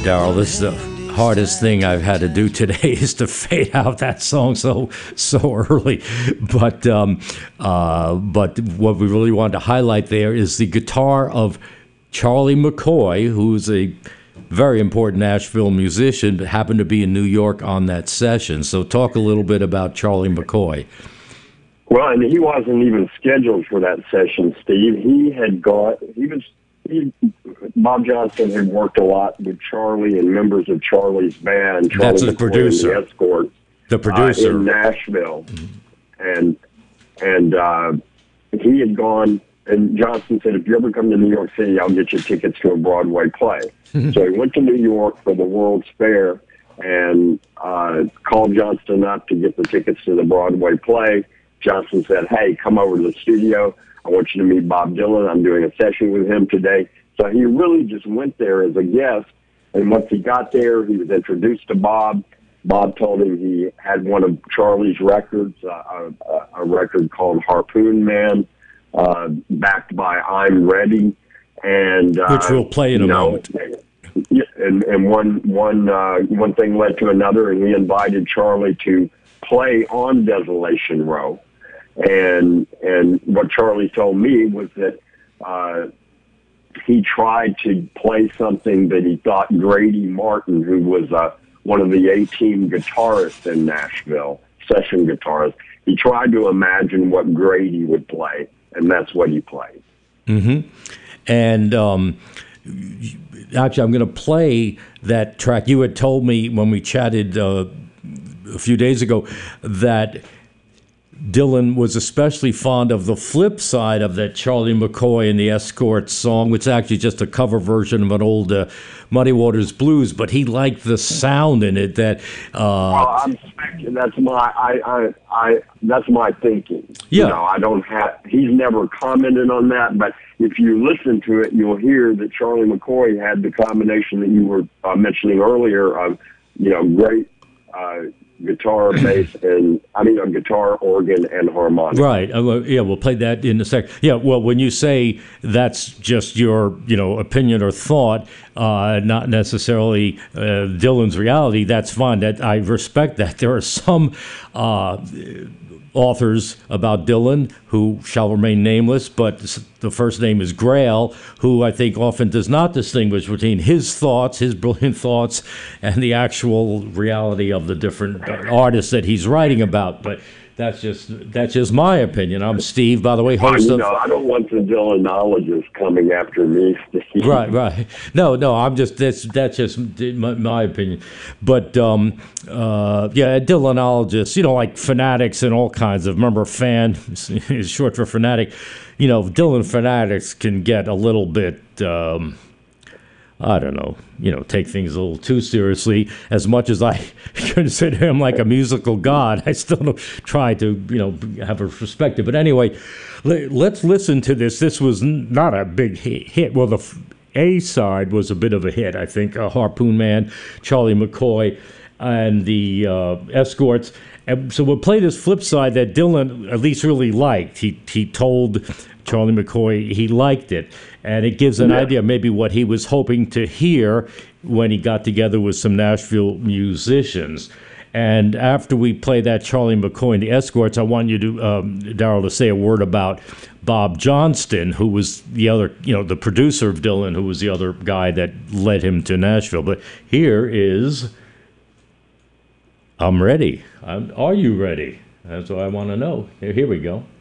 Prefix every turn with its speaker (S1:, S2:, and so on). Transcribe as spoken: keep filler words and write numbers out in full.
S1: Daryl, this is the hardest thing I've had to do today is to fade out that song so so early. But um, uh, but what we really wanted to highlight there is the guitar of Charlie McCoy, who's a very important Nashville musician, but happened to be in New York on that session. So talk a little bit about Charlie McCoy.
S2: Well, and he wasn't even scheduled for that session, Steve. He had got, he was, he, Bob Johnston had worked a lot with Charlie and members of Charlie's band. Charlie
S1: That's the
S2: McCoy
S1: producer.
S2: And the Escorts.
S1: The producer.
S2: Uh, in Nashville. Mm-hmm. And, and uh, he had gone, and Johnston said, if you ever come to New York City, I'll get you tickets to a Broadway play. So he went to New York for the World's Fair and uh, called Johnston up to get the tickets to the Broadway play. Johnston said, hey, come over to the studio. I want you to meet Bob Dylan. I'm doing a session with him today. So he really just went there as a guest. And once he got there, he was introduced to Bob. Bob told him he had one of Charlie's records, uh, a, a record called Harpoon Man, uh, backed by I'm Ready. And, uh,
S1: which we'll play in a
S2: know,
S1: moment.
S2: And, and one one uh, one thing led to another, and he invited Charlie to play on Desolation Row. And and what Charlie told me was that uh, he tried to play something that he thought Grady Martin, who was uh, one of the A-team guitarists in Nashville, session guitarist, he tried to imagine what Grady would play, and that's what he played.
S1: Mm-hmm. And um, actually, I'm going to play that track. You had told me when we chatted uh, a few days ago that Dylan was especially fond of the flip side of that Charlie McCoy and the Escorts song, which is actually just a cover version of an old uh, Muddy Waters Blues, but he liked the sound in it. That uh,
S2: well, I'm speculating. That's my I, I I that's my thinking.
S1: Yeah.
S2: You know, I don't have. He's never commented on that, but if you listen to it, you'll hear that Charlie McCoy had the combination that you were uh, mentioning earlier of, you know, great uh, guitar, bass, and I mean, a guitar, organ, and harmonic.
S1: Right. Uh, well, yeah, we'll play that in a sec. Yeah. Well, when you say that's just your, you know, opinion or thought, uh, not necessarily uh, Dylan's reality, that's fine. That I respect that. There are some uh, authors about Dylan who shall remain nameless, but the first name is Grail, who I think often does not distinguish between his thoughts, his brilliant thoughts, and the actual reality of the different artists that he's writing about. But that's just that's just my opinion. I'm Steve, by the way, host
S2: well, you
S1: of...
S2: know, I don't want the Dylanologists coming after me, Steve.
S1: Right, right. No, no, I'm just, that's that's just my, my opinion. But, um, uh, yeah, Dylanologists, you know, like fanatics and all kinds of, remember, fan is short for fanatic. You know, Dylan fanatics can get a little bit, um, I don't know, you know, take things a little too seriously. As much as I consider him like a musical god, I still don't try to, you know, have a perspective. But anyway, let's listen to this. This was not a big hit. Well, the A side was a bit of a hit, I think. Uh, Harpoon Man, Charlie McCoy, and the uh, Escorts. And so we'll play this flip side that Dylan at least really liked. He he told Charlie McCoy he liked it, and it gives an yeah. idea maybe what he was hoping to hear when he got together with some Nashville musicians. And after we play that Charlie McCoy and the Escorts, I want you to, um, Daryl, to say a word about Bob Johnston, who was the other, you know, the producer of Dylan, who was the other guy that led him to Nashville. But here is I'm Ready. I'm, are you ready? That's what I want to know. Here, here we go.